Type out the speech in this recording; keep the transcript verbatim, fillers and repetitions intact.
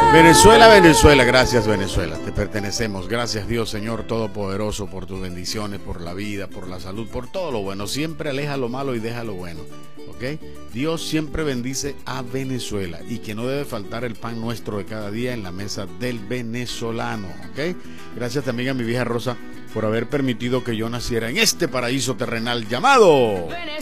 Venezuela, Venezuela, gracias Venezuela, te pertenecemos. Gracias Dios, Señor Todopoderoso, por tus bendiciones, por la vida, por la salud, por todo lo bueno. Siempre aleja lo malo y deja lo bueno, ¿ok? Dios siempre bendice a Venezuela y que no debe faltar el pan nuestro de cada día en la mesa del venezolano, ¿ok? Gracias también a mi vieja Rosa por haber permitido que yo naciera en este paraíso terrenal llamado